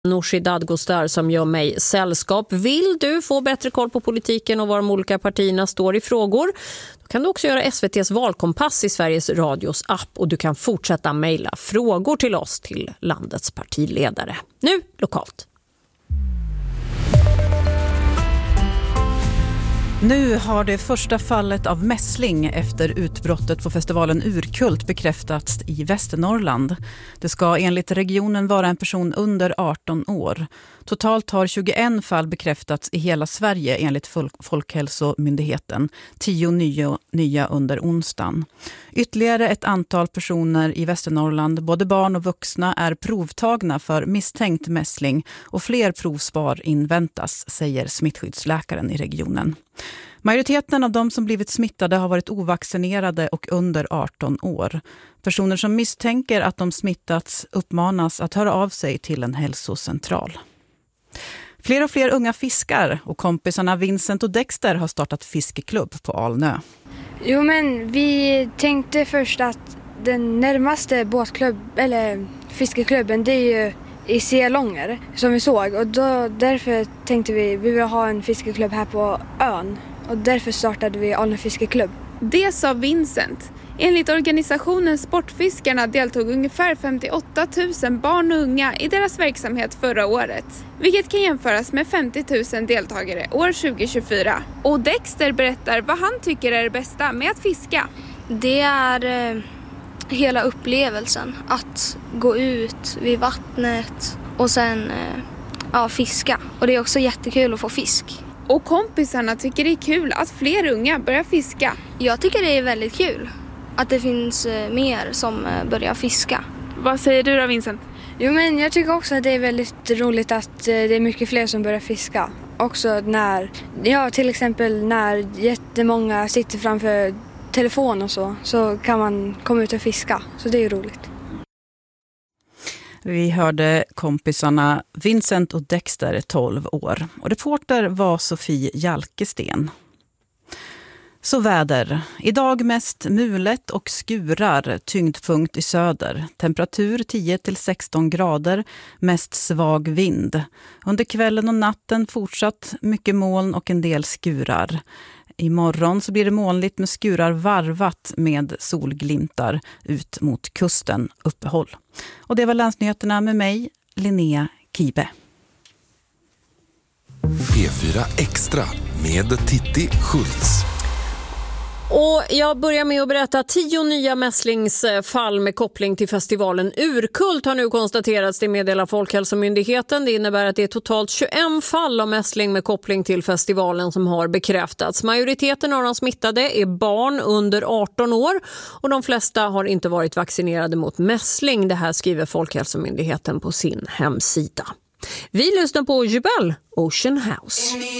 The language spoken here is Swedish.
Nooshi Dadgostar som gör mig sällskap. Vill du få bättre koll på politiken och var de olika partierna står i frågor? Då kan du också göra SVT:s valkompass i Sveriges Radios app och du kan fortsätta mejla frågor till oss till landets partiledare. Nu lokalt. Nu har det första fallet av mässling efter utbrottet på festivalen Urkult bekräftats i Västernorrland. Det ska enligt regionen vara en person under 18 år. Totalt har 21 fall bekräftats i hela Sverige enligt Folkhälsomyndigheten. 10 nya under onsdagen. Ytterligare ett antal personer i Västernorrland, både barn och vuxna, är provtagna för misstänkt mässling och fler provsvar inväntas, säger smittskyddsläkaren i regionen. Majoriteten av de som blivit smittade har varit ovaccinerade och under 18 år. Personer som misstänker att de smittats uppmanas att höra av sig till en hälsocentral. Fler och fler unga fiskar och kompisarna Vincent och Dexter har startat fiskeklubb på Alnö. Jo, men vi tänkte först att den närmaste fiskeklubben, det är ju i Selånger som vi såg, och därför tänkte vi vill ha en fiskeklubb här på ön, och därför startade vi Alnö fiskeklubb. Det sa Vincent. Enligt organisationen Sportfiskarna deltog ungefär 58 000 barn och unga i deras verksamhet förra året, vilket kan jämföras med 50 000 deltagare år 2024. Och Dexter berättar vad han tycker är det bästa med att fiska. Det är hela upplevelsen, att gå ut vid vattnet och sen fiska. Och det är också jättekul att få fisk. Och kompisarna tycker det är kul att fler unga börjar fiska. Jag tycker det är väldigt kul att det finns mer som börjar fiska. Vad säger du då, Vincent? Jo, men jag tycker också att det är väldigt roligt att det är mycket fler som börjar fiska. Också till exempel när jättemånga sitter framför telefon och så kan man komma ut och fiska. Så det är roligt. Vi hörde kompisarna Vincent och Dexter, 12 år. Och reporter var Sofie Jalkesten. Så väder. Idag mest mulet och skurar, tyngdpunkt i söder. Temperatur 10-16 grader, mest svag vind. Under kvällen och natten fortsatt mycket moln och en del skurar. Imorgon så blir det molnigt med skurar varvat med solglimtar ut mot kusten, uppehåll. Och det var länsnyheterna med mig, Linnea Kibe. P4 Extra med Titti Schultz. Och jag börjar med att berätta 10 nya mässlingsfall med koppling till festivalen Urkult har nu konstaterats. Det meddelar Folkhälsomyndigheten. Det innebär att det är totalt 21 fall av mässling med koppling till festivalen som har bekräftats. Majoriteten av de smittade är barn under 18 år och de flesta har inte varit vaccinerade mot mässling. Det här skriver Folkhälsomyndigheten på sin hemsida. Vi lyssnar på Jubel, Ocean House.